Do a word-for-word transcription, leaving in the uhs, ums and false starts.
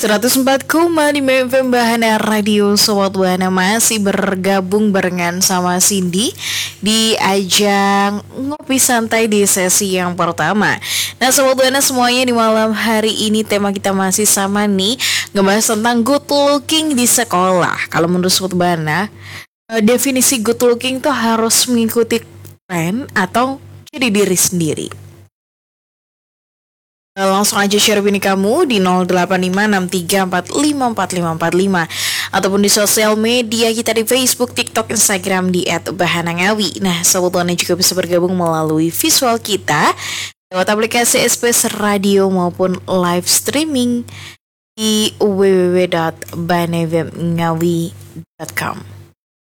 seratus empat koma lima F M Bahana Radio. Sobat Bahana masih bergabung barengan sama Cindy di ajang ngopi santai di sesi yang pertama. Nah Sobat Bahana semuanya, di malam hari ini tema kita masih sama nih, ngebahas tentang good looking di sekolah. Kalau menurut Sobat Bahana, definisi good looking tuh harus mengikuti tren atau jadi diri sendiri? Langsung aja share opini kamu di nol delapan lima enam tiga empat lima empat lima empat lima ataupun di sosial media kita di Facebook, TikTok, Instagram di et bahana ngawi. Nah, Sobat Bahana juga bisa bergabung melalui visual kita lewat aplikasi S P S Radio maupun live streaming di w w w dot bahana f m ngawi dot com.